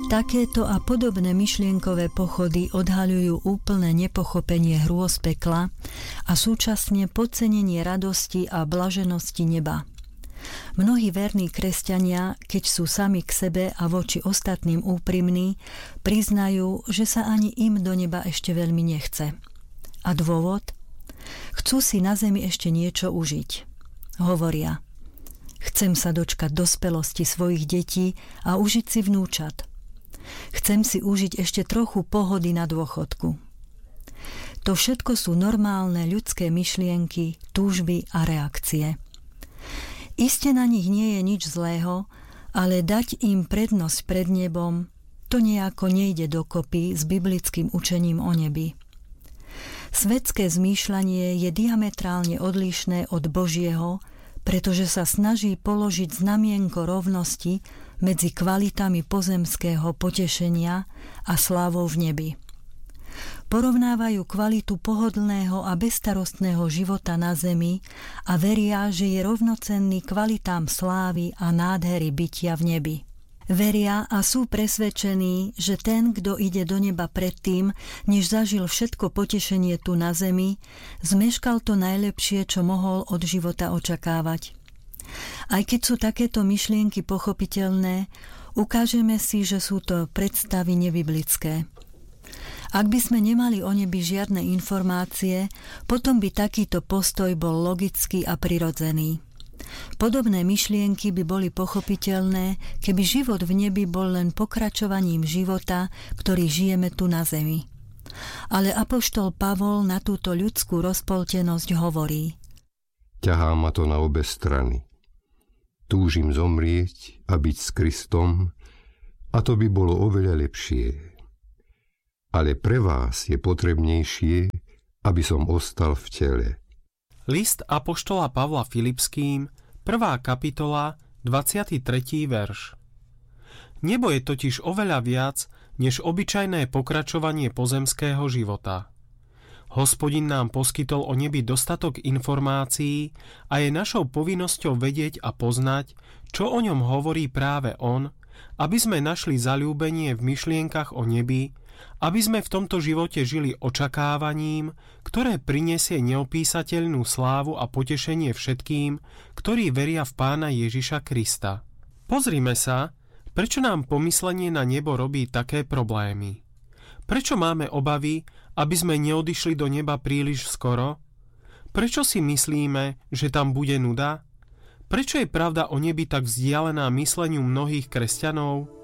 Takéto a podobné myšlienkové pochody odhaľujú úplné nepochopenie hrôz pekla a súčasne podcenenie radosti a blaženosti neba. Mnohí verní kresťania, keď sú sami k sebe a voči ostatným úprimní, priznajú, že sa ani im do neba ešte veľmi nechce. A dôvod? Chcú si na zemi ešte niečo užiť. Hovoria: chcem sa dočkať dospelosti svojich detí a užiť si vnúčat. Chcem si užiť ešte trochu pohody na dôchodku. To všetko sú normálne ľudské myšlienky, túžby a reakcie. Iste na nich nie je nič zlého, ale dať im prednosť pred nebom, to nejako nejde dokopy s biblickým učením o nebi. Svetské zmýšľanie je diametrálne odlišné od Božieho, pretože sa snaží položiť znamienko rovnosti medzi kvalitami pozemského potešenia a slávou v nebi. Porovnávajú kvalitu pohodlného a bezstarostného života na zemi a veria, že je rovnocenný kvalitám slávy a nádhery bytia v nebi. Veria a sú presvedčení, že ten, kto ide do neba predtým, než zažil všetko potešenie tu na zemi, zmeškal to najlepšie, čo mohol od života očakávať. Aj keď sú takéto myšlienky pochopiteľné, ukážeme si, že sú to predstavy nebiblické. Ak by sme nemali o nebi žiadne informácie, potom by takýto postoj bol logický a prirodzený. Podobné myšlienky by boli pochopiteľné, keby život v nebi bol len pokračovaním života, ktorý žijeme tu na zemi. Ale apoštol Pavol na túto ľudskú rozpoltenosť hovorí: ťahá ma to na obe strany. Túžim zomrieť a byť s Kristom, a to by bolo oveľa lepšie. Ale pre vás je potrebnejšie, aby som ostal v tele. List apoštola Pavla Filipským, 1. kapitola, 23. verš. Nebo je totiž oveľa viac, než obyčajné pokračovanie pozemského života. Hospodin nám poskytol o nebi dostatok informácií a je našou povinnosťou vedieť a poznať, čo o ňom hovorí práve on, aby sme našli zaľúbenie v myšlienkach o nebi, aby sme v tomto živote žili očakávaním, ktoré prinesie neopísateľnú slávu a potešenie všetkým, ktorí veria v Pána Ježiša Krista. Pozrime sa, prečo nám pomyslenie na nebo robí také problémy. Prečo máme obavy, aby sme neodišli do neba príliš skoro? Prečo si myslíme, že tam bude nuda? Prečo je pravda o nebi tak vzdialená mysleniu mnohých kresťanov?